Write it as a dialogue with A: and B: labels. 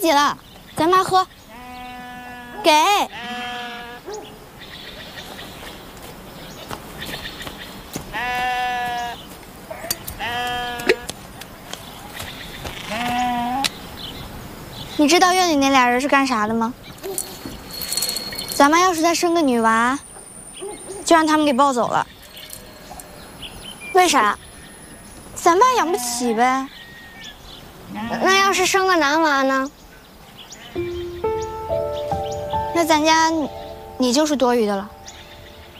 A: 挤了，咱妈喝。给。你知道院里那俩人是干啥的吗？咱妈要是再生个女娃，就让他们给抱走了。为啥？咱爸养不起呗。
B: 那要是生个男娃呢？
A: 那咱家你就是多余的了。